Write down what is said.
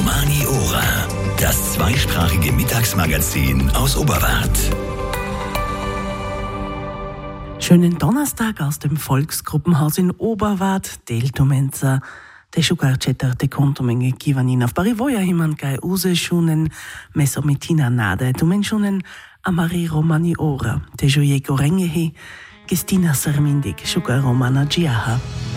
Romani Ora, das zweisprachige Mittagsmagazin aus Oberwart. Schönen Donnerstag aus dem Volksgruppenhaus in Oberwart, Deltumenza. Te shukarchetar te kontomenge kivanina v parivoja himankaj uzeshunen mesomitina nade tumenshunen amari Romani Ora te joje korengehi Gestina Sarmindik shukar Romana Giaha.